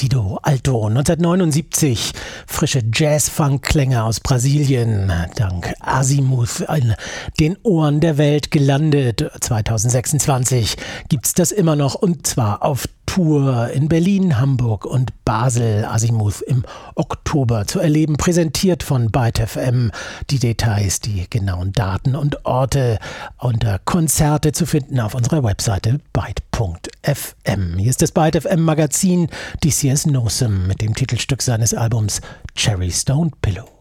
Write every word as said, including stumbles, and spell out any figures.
Partido Alto, neunzehnhundertneunundsiebzig, frische Jazz-Funk-Klänge aus Brasilien, dank Azimuth in den Ohren der Welt gelandet. zweitausendsechsundzwanzig gibt's das immer noch, und zwar auf Tour in Berlin, Hamburg und Basel. Azimuth im Oktober zu erleben, präsentiert von Byte F M. Die Details, die genauen Daten und Orte unter Konzerte zu finden auf unserer Webseite byte punkt f m. Hier ist das Byte F M Magazin, dies hier ist Nosum mit dem Titelstück seines Albums Cherry Stone Pillow.